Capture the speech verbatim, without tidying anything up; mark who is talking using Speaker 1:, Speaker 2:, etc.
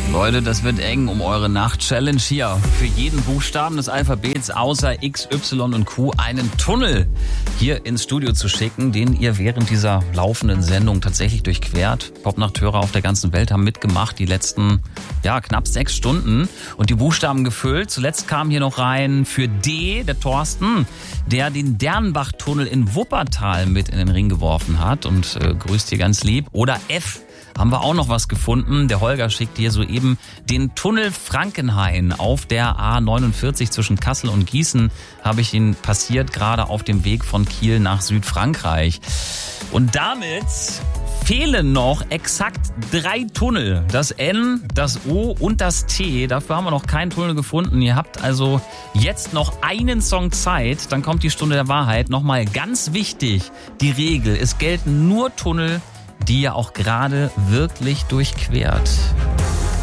Speaker 1: Leute, das wird eng um eure Nacht-Challenge hier. Für jeden Buchstaben des Alphabets außer X, Y und Q einen Tunnel hier ins Studio zu schicken, den ihr während dieser laufenden Sendung tatsächlich durchquert. Popnachthörer auf der ganzen Welt haben mitgemacht, die letzten, ja, knapp sechs Stunden und die Buchstaben gefüllt. Zuletzt kam hier noch rein für D, der Thorsten, der den Dernbach-Tunnel in Wuppertal mit in den Ring geworfen hat und äh, grüßt hier ganz lieb. Oder F. Haben wir auch noch was gefunden. Der Holger schickt hier soeben den Tunnel Frankenhain auf der A neunundvierzig zwischen Kassel und Gießen. Habe ich ihn passiert, gerade auf dem Weg von Kiel nach Südfrankreich. Und damit fehlen noch exakt drei Tunnel. Das N, das O und das T. Dafür haben wir noch keinen Tunnel gefunden. Ihr habt also jetzt noch einen Song Zeit. Dann kommt die Stunde der Wahrheit. Nochmal ganz wichtig, die Regel. Es gelten nur Tunnel, die ihr auch gerade wirklich durchquert.